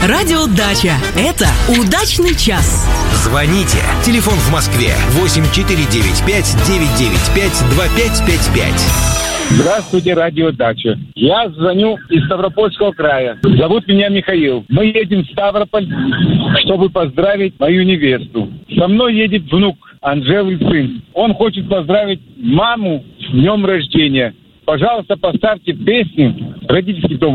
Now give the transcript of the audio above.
Радио Дача. Это удачный час. Звоните. Телефон в Москве 8495-995-2555. Здравствуйте, радио Дача. Я звоню из Ставропольского края. Зовут меня Михаил. Мы едем в Ставрополь, чтобы поздравить мою невесту. Со мной едет внук, Анжелы сын. Он хочет поздравить маму с днем рождения. Пожалуйста, поставьте песню «Родительский дом».